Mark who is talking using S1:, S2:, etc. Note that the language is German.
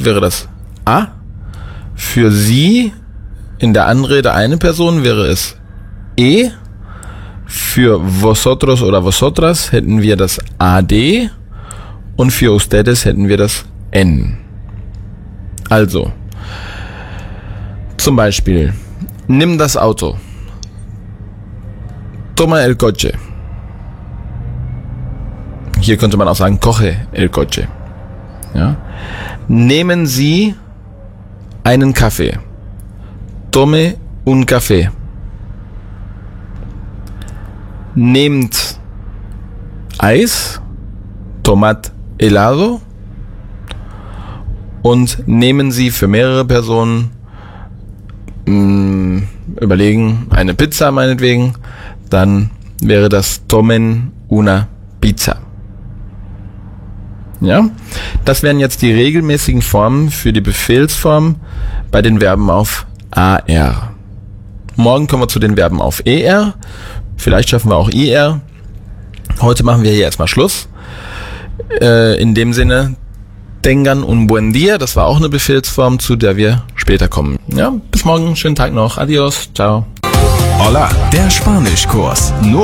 S1: wäre das a. Für sie in der Anrede eine Person wäre es e. Für vosotros oder vosotras hätten wir das ad. Und für ustedes hätten wir das n. Also, zum Beispiel, nimm das Auto. Toma el coche. Hier könnte man auch sagen, coge el coche. Ja? Nehmen Sie einen Kaffee. Tome un café. Nehmt Eis. Tomad helado. Und nehmen Sie für mehrere Personen, überlegen, eine Pizza meinetwegen, dann wäre das tomen una pizza. Ja, das wären jetzt die regelmäßigen Formen für die Befehlsform bei den Verben auf AR. Morgen kommen wir zu den Verben auf ER. Vielleicht schaffen wir auch IR. Heute machen wir hier erstmal Schluss. In dem Sinne, tengan un buen día. Das war auch eine Befehlsform, zu der wir später kommen. Ja, bis morgen. Schönen Tag noch. Adios. Ciao.
S2: Hola, der Spanischkurs. Nur